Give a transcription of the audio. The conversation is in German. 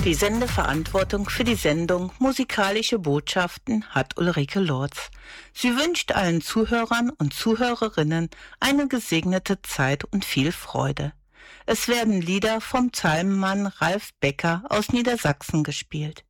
Die Sendeverantwortung für die Sendung Musikalische Botschaften hat Ulrike Lorz. Sie wünscht allen Zuhörern und Zuhörerinnen eine gesegnete Zeit und viel Freude. Es werden Lieder vom Psalmenmann Ralf Becker aus Niedersachsen gespielt.